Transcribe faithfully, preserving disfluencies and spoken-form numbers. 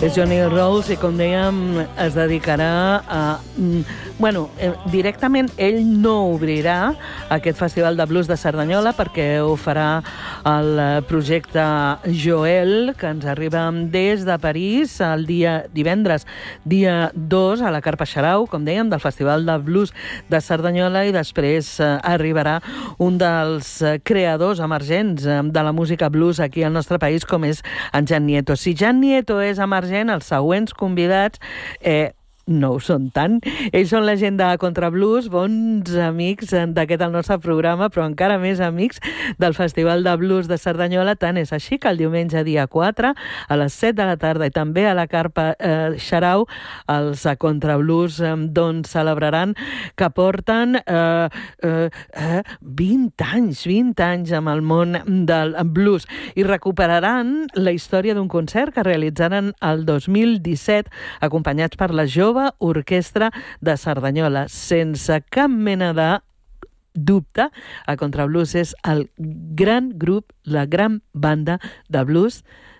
És Johnny Rolls i, com dèiem, es dedicarà a... Bueno, directament ell no obrirà aquest Festival de Blues de Cerdanyola perquè ho farà el projecte Joel, que ens arriba des de París el dia divendres, dia dos, a la Carpa Xarau, com dèiem, del Festival de Blues de Cerdanyola, i després arribarà un dels creadors emergents de la música blues aquí al nostre país, com és en Jan Nieto. Si Jan Nieto és emergent, els següents convidats eh, no ho són tant. Ells són la gent de Contrablues, bons amics d'aquest el nostre programa, però encara més amics del Festival de Blues de Cerdanyola. Tant és així que el diumenge dia quatre, a les set de la tarda, i també a la Carpa eh, Xarau, els Contrablues eh, doncs celebraran que porten eh, eh, eh, vint anys, vint anys amb el món del blues, i recuperaran la història d'un concert que realitzaren el dos mil disset, acompanyats per la jove Orquestra de Cerdanyola. Sense cap mena de dubte, a Contrablues és el gran grup, la gran banda de blues